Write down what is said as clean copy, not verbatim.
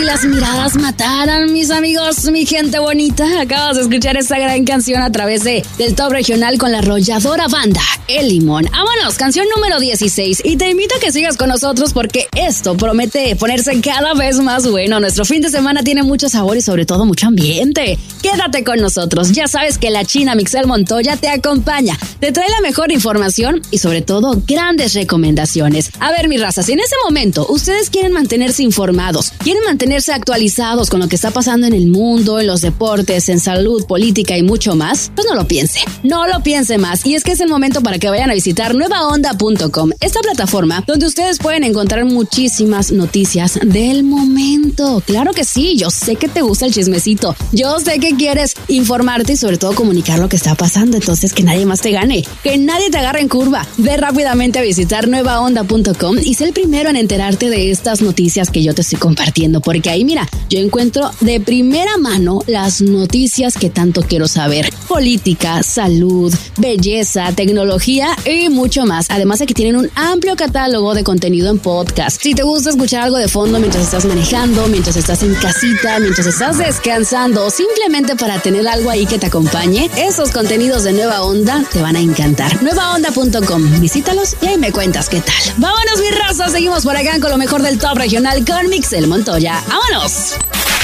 las miradas mataran, mis amigos, mi gente bonita. Acabas de escuchar esta gran canción a través del Top Regional con la arrolladora banda El Limón. Vámonos, canción número 16. Y te invito a que sigas con nosotros porque esto promete ponerse cada vez más bueno. Nuestro fin de semana tiene mucho sabor y sobre todo mucho ambiente. Quédate con nosotros. Ya sabes que la China Mixel Montoya te acompaña. Te trae la mejor información y sobre todo grandes recomendaciones. A ver, mi raza, si en ese momento ustedes quieren mantenerse informados, quieren mantenerse actualizados con lo que está pasando en el mundo, en los deportes, en salud, política y mucho más, pues no lo piense más. Y es que es el momento para que vayan a visitar nuevaonda.com, esta plataforma donde ustedes pueden encontrar muchísimas noticias del momento. Claro que sí, yo sé que te gusta el chismecito, yo sé que quieres informarte y sobre todo comunicar lo que está pasando, entonces que nadie más te gane, que nadie te agarre en curva. Ve rápidamente a visitar nuevaonda.com y sé el primero en enterarte de estas noticias que yo te estoy compartiendo, porque ahí mira, yo encuentro de primera mano las noticias que tanto quiero saber: política, salud, belleza, tecnología y mucho más. Además de que tienen un amplio catálogo de contenido en podcast. Si te gusta escuchar algo de fondo mientras estás manejando, mientras estás en casita, mientras estás descansando o simplemente para tener algo ahí que te acompañe, esos contenidos de Nueva Onda te van a encantar. Nuevaonda.com, visítalos y ahí me cuentas qué tal. Vámonos, mi raza, seguimos por acá con lo mejor del Top Regional con Mixel Montoya. ¡Vámonos!